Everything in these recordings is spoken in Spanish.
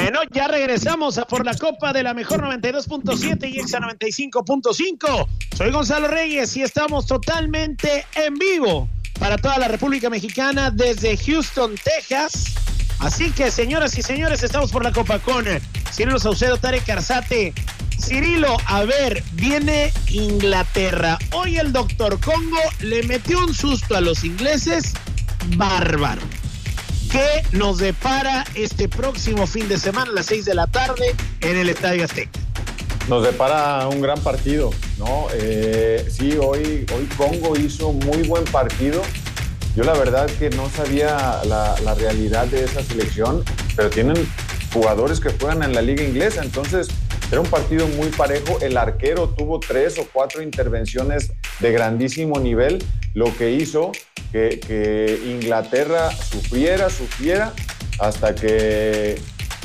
Bueno, ya regresamos a Por la Copa de la Mejor 92.7 y Exa 95.5. Soy Gonzalo Reyes y estamos totalmente en vivo para toda la República Mexicana desde Houston, Texas. Así que, señoras y señores, estamos por la Copa con Cirilo Saucedo, Tarek Arzate. Cirilo, a ver, viene Inglaterra. Hoy el Doctor Congo le metió un susto a los ingleses bárbaro. ¿Qué nos depara este próximo fin de semana a las 6 de la tarde en el Estadio Azteca? Nos depara un gran partido, ¿no? Sí, hoy Congo hizo muy buen partido. Yo la verdad que no sabía la realidad de esa selección, pero tienen jugadores que juegan en la liga inglesa, entonces era un partido muy parejo. El arquero tuvo 3 o 4 intervenciones de grandísimo nivel, lo que hizo que Inglaterra sufriera hasta que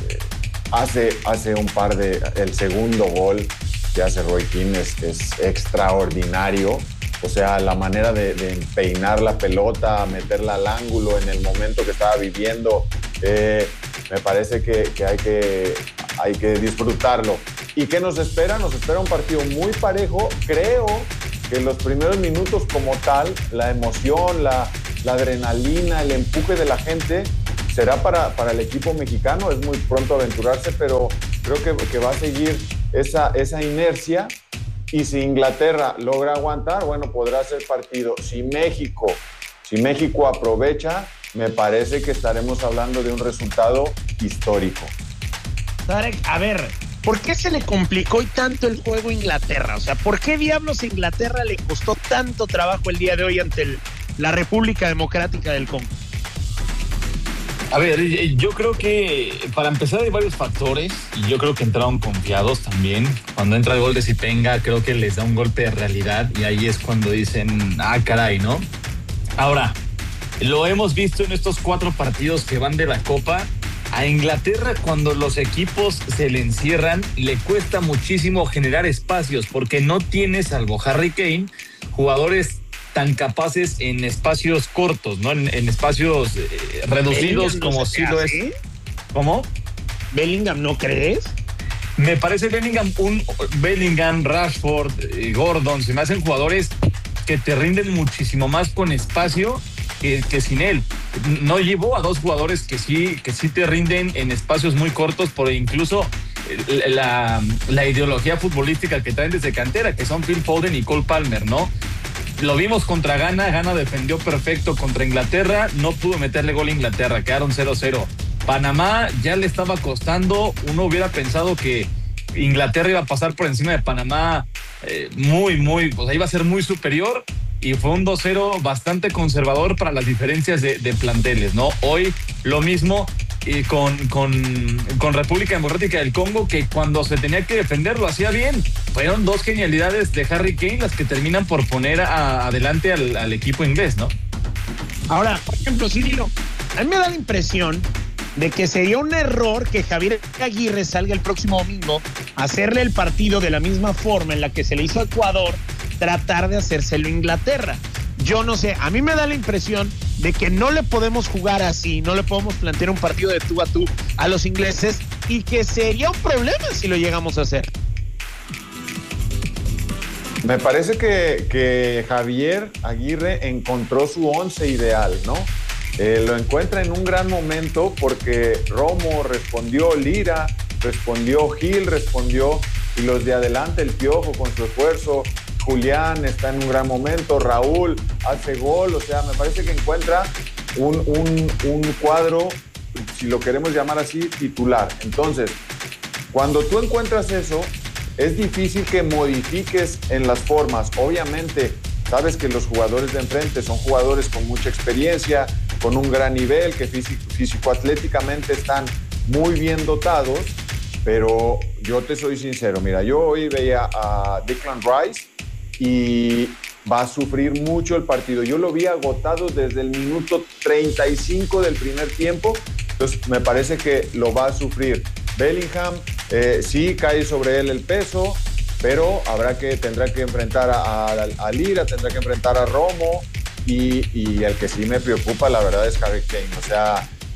hace un par el segundo gol que hace Roy Keane es extraordinario. O sea, la manera de peinar la pelota, meterla al ángulo en el momento que estaba viviendo, me parece que hay que disfrutarlo. ¿Y qué nos espera? Nos espera un partido muy parejo. Creo que los primeros minutos como tal, la emoción, la adrenalina, el empuje de la gente será para el equipo mexicano. Es muy pronto aventurarse, pero creo que va a seguir esa inercia. Y si Inglaterra logra aguantar, bueno, podrá ser partido. Si México aprovecha, me parece que estaremos hablando de un resultado histórico. Tarek, a ver, ¿por qué se le complicó hoy tanto el juego a Inglaterra? O sea, ¿por qué diablos a Inglaterra le costó tanto trabajo el día de hoy ante la República Democrática del Congo? A ver, yo creo que para empezar hay varios factores y yo creo que entraron confiados también. Cuando entra el gol de Zipenga, creo que les da un golpe de realidad y ahí es cuando dicen, caray, ¿no? Ahora, lo hemos visto en estos 4 partidos que van de la Copa. A Inglaterra, cuando los equipos se le encierran, le cuesta muchísimo generar espacios porque no tiene, salvo Harry Kane, jugadores tan capaces en espacios cortos, ¿no? En espacios reducidos como si lo es. ¿Cómo? ¿Bellingham no crees? Me parece Bellingham, Rashford, Gordon, se me hacen jugadores que te rinden muchísimo más con espacio que sin él. No llevó a 2 jugadores que sí te rinden en espacios muy cortos por incluso la ideología futbolística que traen desde cantera, que son Phil Foden y Cole Palmer, ¿no? Lo vimos contra Ghana defendió perfecto contra Inglaterra, no pudo meterle gol a Inglaterra, quedaron 0-0. Panamá ya le estaba costando, uno hubiera pensado que Inglaterra iba a pasar por encima de Panamá o sea, iba a ser muy superior y fue un 2-0 bastante conservador para las diferencias de planteles, ¿no? Hoy lo mismo y con República Democrática del Congo, que cuando se tenía que defender lo hacía bien. Fueron 2 genialidades de Harry Kane las que terminan por poner adelante al equipo inglés, ¿no? Ahora, por ejemplo, Cirilo, a mí me da la impresión de que sería un error que Javier Aguirre salga el próximo domingo a hacerle el partido de la misma forma en la que se le hizo a Ecuador, tratar de hacérselo a Inglaterra. Yo no sé, a mí me da la impresión de que no le podemos jugar así, no le podemos plantear un partido de tú a tú a los ingleses y que sería un problema si lo llegamos a hacer. Me parece que Javier Aguirre encontró su 11 ideal, ¿no? Lo encuentra en un gran momento porque Romo respondió, Lira respondió, Gil respondió y los de adelante, el Piojo con su esfuerzo, Julián está en un gran momento, Raúl hace gol, o sea, me parece que encuentra un cuadro, si lo queremos llamar así, titular. Entonces, cuando tú encuentras eso, es difícil que modifiques en las formas. Obviamente, sabes que los jugadores de enfrente son jugadores con mucha experiencia, con un gran nivel, que físico-atléticamente están muy bien dotados, pero yo te soy sincero, mira, yo hoy veía a Declan Rice y va a sufrir mucho el partido. Yo lo vi agotado desde el minuto 35 del primer tiempo, entonces me parece que lo va a sufrir. Bellingham, sí cae sobre él el peso, pero tendrá que enfrentar a Lira, tendrá que enfrentar a Romo y el que sí me preocupa, la verdad, es Harry Kane. O sea,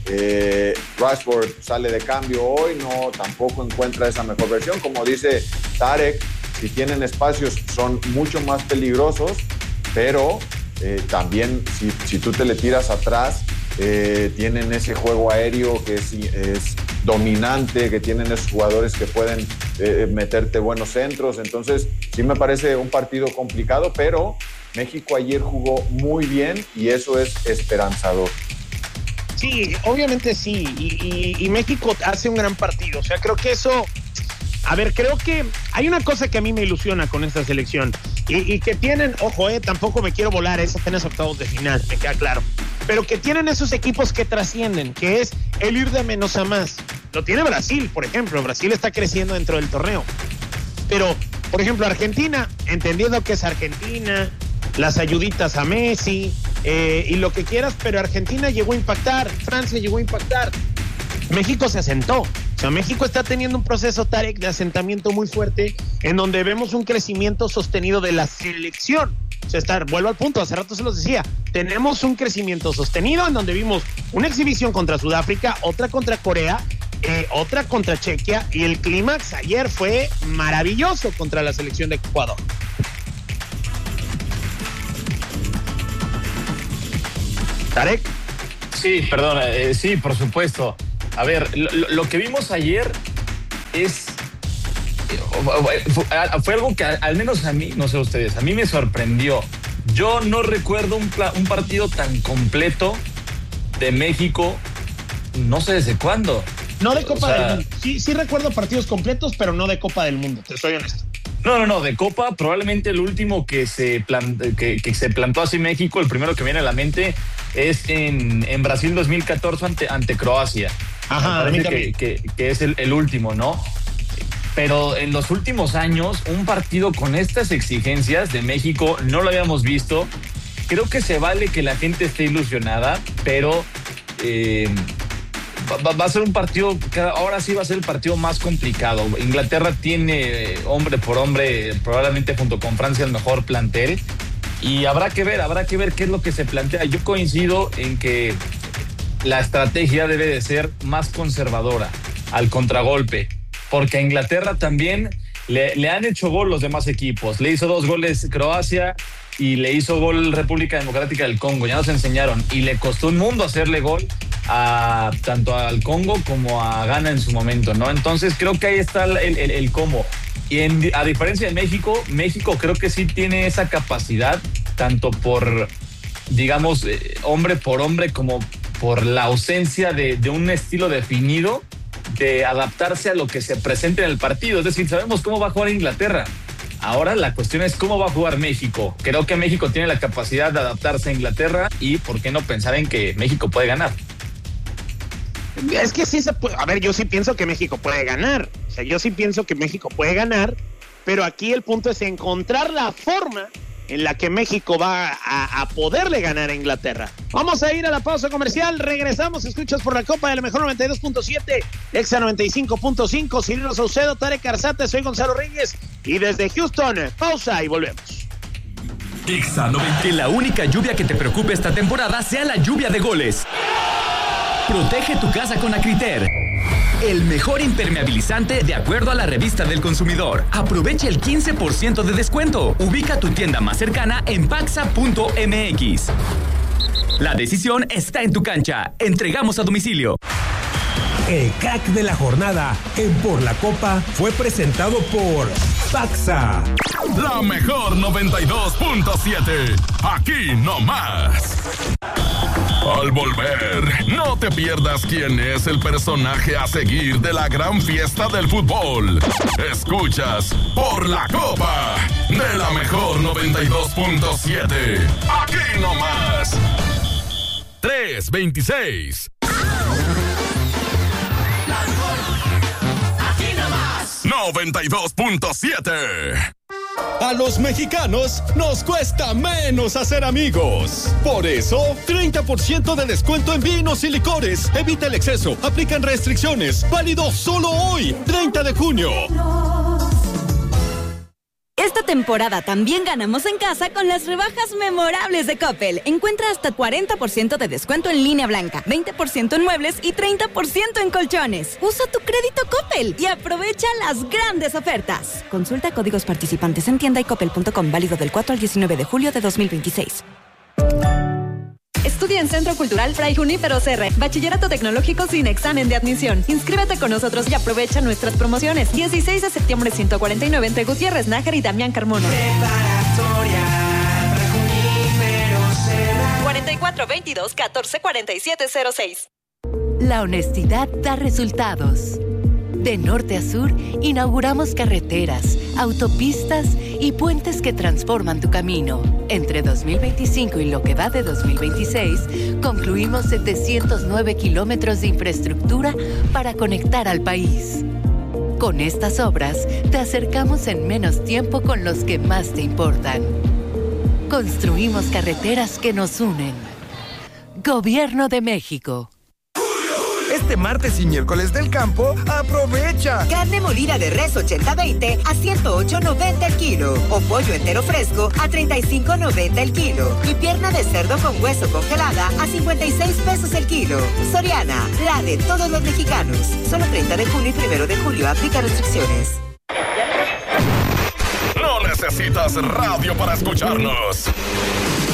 Rashford sale de cambio hoy, no, tampoco encuentra esa mejor versión. Como dice Tarek, si tienen espacios son mucho más peligrosos, pero también si tú te le tiras atrás, tienen ese juego aéreo que es dominante, que tienen esos jugadores que pueden meterte buenos centros. Entonces sí me parece un partido complicado, pero México ayer jugó muy bien y eso es esperanzador. Sí, obviamente sí, y México hace un gran partido, o sea, creo que eso, a ver, creo que hay una cosa que a mí me ilusiona con esta selección, y que tienen, ojo, tampoco me quiero volar, es apenas octavos de final, me queda claro, pero que tienen esos equipos que trascienden, que es el ir de menos a más. Lo tiene Brasil, por ejemplo, Brasil está creciendo dentro del torneo, pero, por ejemplo, Argentina, entendiendo que es Argentina, las ayuditas a Messi, y lo que quieras, pero Argentina llegó a impactar, Francia llegó a impactar, México se asentó, o sea, México está teniendo un proceso, Tarek, de asentamiento muy fuerte, en donde vemos un crecimiento sostenido de la selección. O sea, vuelvo al punto, hace rato se los decía, tenemos un crecimiento sostenido en donde vimos una exhibición contra Sudáfrica, otra contra Corea, otra contra Chequia, y el clímax ayer fue maravilloso contra la selección de Ecuador. ¿Tarek? Sí, perdón, sí, por supuesto. A ver, lo que vimos ayer fue algo que al menos a mí, no sé ustedes, a mí me sorprendió. Yo no recuerdo un partido tan completo de México, no sé desde cuándo. No de Copa del Mundo. Sí recuerdo partidos completos, pero no de Copa del Mundo, te soy honesto. No, de Copa, probablemente el último que se plantó así México, el primero que viene a la mente, es en Brasil 2014 ante Croacia. Ajá, me parece que es el último, ¿no? Pero en los últimos años, un partido con estas exigencias de México no lo habíamos visto. Creo que se vale que la gente esté ilusionada, pero va a ser un partido, ahora sí va a ser el partido más complicado. Inglaterra tiene, hombre por hombre, probablemente junto con Francia, el mejor plantel. Y habrá que ver qué es lo que se plantea. Yo coincido en que la estrategia debe de ser más conservadora al contragolpe, porque a Inglaterra también le han hecho gol los demás equipos. Le hizo 2 goles Croacia y le hizo gol República Democrática del Congo. Ya nos enseñaron. Y le costó un mundo hacerle gol tanto al Congo como a Ghana en su momento, ¿no? Entonces creo que ahí está el cómo. Y a diferencia de México creo que sí tiene esa capacidad, tanto por, digamos, hombre por hombre, como por la ausencia de un estilo definido, de adaptarse a lo que se presente en el partido. Es decir, sabemos cómo va a jugar Inglaterra. Ahora la cuestión es cómo va a jugar México. Creo que México tiene la capacidad de adaptarse a Inglaterra y por qué no pensar en que México puede ganar. Es que sí se puede. A ver, yo sí pienso que México puede ganar. O sea, yo sí pienso que México puede ganar, pero aquí el punto es encontrar la forma en la que México va a poderle ganar a Inglaterra. Vamos a ir a la pausa comercial, regresamos, escuchas por la Copa de la Mejor 92.7, Exa 95.5, Cirilo Saucedo, Tarek Arzate, soy Gonzalo Reyes, y desde Houston, pausa y volvemos. Exa 90. Que la única lluvia que te preocupe esta temporada sea la lluvia de goles. Protege tu casa con Acriter, el mejor impermeabilizante de acuerdo a la revista del consumidor. Aprovecha el 15% de descuento. Ubica tu tienda más cercana en paxa.mx. La decisión está en tu cancha. Entregamos a domicilio. El crack de la jornada en Por la Copa fue presentado por Paxa. La mejor 92.7. Aquí no más. Al volver, no te pierdas quién es el personaje a seguir de la gran fiesta del fútbol. Escuchas Por la Copa de la mejor 92.7. Aquí no más. 326. Aquí no más. 92.7. A los mexicanos nos cuesta menos hacer amigos. Por eso, 30% de descuento en vinos y licores. Evita el exceso. Aplican restricciones. Válido solo hoy, 30 de junio. Esta temporada también ganamos en casa con las rebajas memorables de Coppel. Encuentra hasta 40% de descuento en línea blanca, 20% en muebles y 30% en colchones. Usa tu crédito Coppel y aprovecha las grandes ofertas. Consulta códigos participantes en tienda y coppel.com, válido del 4 al 19 de julio de 2026. Estudia en Centro Cultural Fray Junípero Serra, bachillerato tecnológico sin examen de admisión. Inscríbete con nosotros y aprovecha nuestras promociones. 16 de septiembre 149 entre Gutiérrez Nájar y Damián Carmona. Preparatoria Fray Junípero Serra. 4422-144706. La honestidad da resultados. De norte a sur, inauguramos carreteras, autopistas y puentes que transforman tu camino. Entre 2025 y lo que va de 2026, concluimos 709 kilómetros de infraestructura para conectar al país. Con estas obras, te acercamos en menos tiempo con los que más te importan. Construimos carreteras que nos unen. Gobierno de México. Este martes y miércoles del campo, ¡aprovecha! Carne molida de res 80-20 a 108.90 el kilo. O pollo entero fresco a 35.90 el kilo. Y pierna de cerdo con hueso congelada a 56 pesos el kilo. Soriana, la de todos los mexicanos. Solo 30 de junio y 1 de julio. Aplica restricciones. No necesitas radio para escucharnos.